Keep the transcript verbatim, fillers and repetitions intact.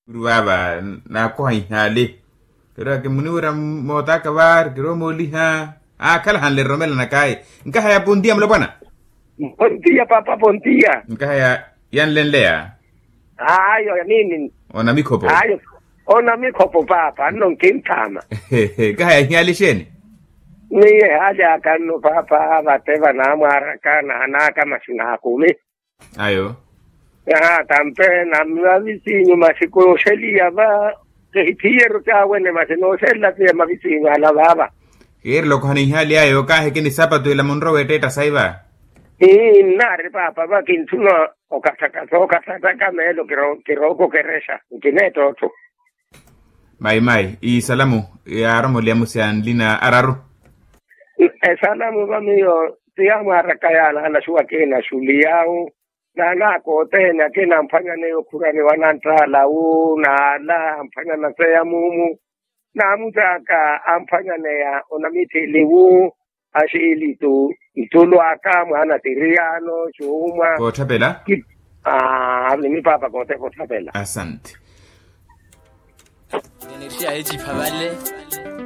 Ruaba na ko hale. Kira ke munura mota kabar kiro moli ha. Ah kala han le romela na kai. Nka haya pontia mlo bana. Pontia papa pontia. Nka haya yan lenlea. Ayo nini? Ona mikopo. Ayo. Ona mikopo papa non kintama. Ka haya nyali sheni. Ni haja kanu papa bateva na mara kana na kama sina kumi. Ayo. Ya tampe na mavisi masiko shelia ba kihiro cha wene masino sella pia mavisi ala baba. Kero ko hani hali ayo ka he kini sapato ila monro weteta saiba. Eh nare papa ba kintuno okataka okataka kama elo kiro kiroko keresha. Kineto tu. Mai mai i salamu ya ramo liamusian lina araru. E salamu ba mio tiamu arakaya na shua kena shuli yao na na ko tena kena mfanya nayo kurani wananta lau na la mfanya na saya mumu na mutaka amfanya na ya onamiti liwu ashili tu itulu akamu ana tiriano chuma ko tabela ah ni mi papa ko te ko tabela asante energia hizi pabale